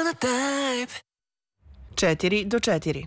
4 do 4.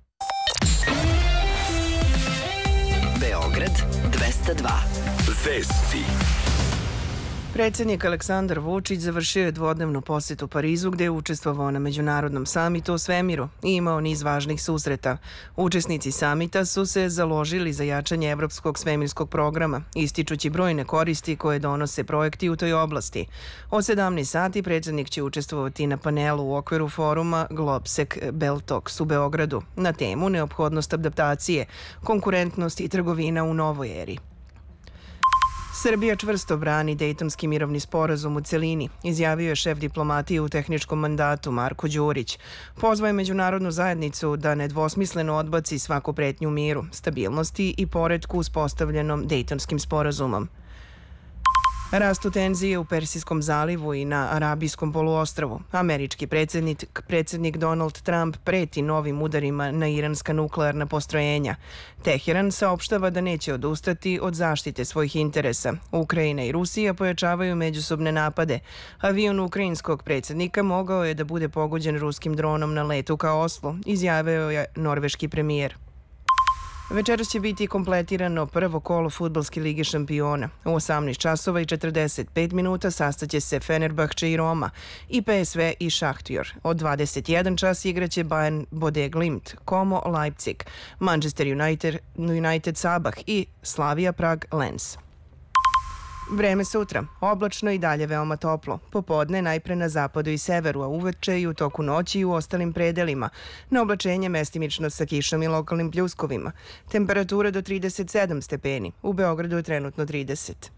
Beograd 202. Vesti. Predsjednik Aleksandar Vučić završio je dvodnevnu posetu Parizu gdje je učestvovao na međunarodnom samitu o svemiru i imao niz važnih susreta. Učesnici samita su se založili za jačanje evropskog svemirskog programa, ističući brojne koristi koje donose projekti u toj oblasti. Od 17 sati predsjednik će učestvovati na panelu u okviru foruma Globsec Beltox u Beogradu na temu neophodnost adaptacije, konkurentnost i trgovina u novoj eri. Srbija čvrsto brani Dejtonski mirovni sporazum u celini, izjavio je šef diplomatije u tehničkom mandatu Marko Đurić. Pozvao je međunarodnu zajednicu da nedvosmisleno odbaci svaku pretnju miru, stabilnosti i poretku uspostavljenom Dejtonskim sporazumom. Rastu tenzije u Persijskom zalivu i na Arabijskom poluostrvu. Američki predsjednik Donald Trump preti novim udarima na iranska nuklearna postrojenja. Teheran saopštava da neće odustati od zaštite svojih interesa. Ukrajina i Rusija pojačavaju međusobne napade. Avion ukrajinskog predsjednika mogao je da bude pogođen ruskim dronom na letu ka Oslu, izjavio je norveški premijer. Večeras će biti kompletirano prvo kolo fudbalske lige šampiona. U 18 časova i 45 minuta sastaće se Fenerbahče i Roma i PSV i Šahtjor. Od 21 čas igraće Bayern Bode Glimt, Como Leipzig, Manchester United Sabah i Slavia Prag Lens. Vreme sutra. Oblačno i dalje veoma toplo. Popodne najpre na zapadu i severu, a uveče i u toku noći i u ostalim predelima. Na oblačenje mestimično sa kišom i lokalnim pljuskovima. Temperatura do 37 stepeni. U Beogradu je trenutno 30.